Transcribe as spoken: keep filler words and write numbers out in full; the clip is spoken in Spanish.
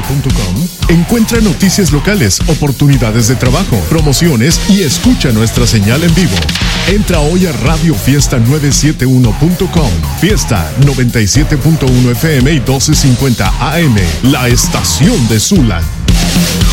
punto com, encuentra noticias locales, oportunidades de trabajo, promociones y escucha nuestra señal en vivo. Entra hoy a Radio Fiesta novecientos setenta y uno punto com. Fiesta noventa y siete punto uno F M y doce cincuenta A M, la estación de Sula.